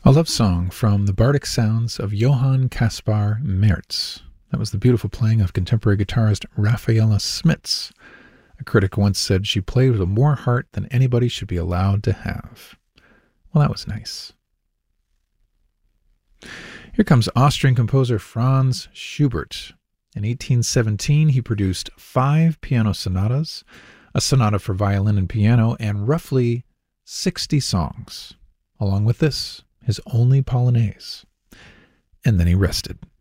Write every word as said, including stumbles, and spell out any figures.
A love song from the bardic sounds of Johann Caspar Merz. That was the beautiful playing of contemporary guitarist Rafaela Smits. A critic once said she played with more heart than anybody should be allowed to have. Well, that was nice. Here comes Austrian composer Franz Schubert. In eighteen seventeen, he produced five piano sonatas, a sonata for violin and piano, and roughly sixty songs, along with this, his only Polonaise. And then he rested.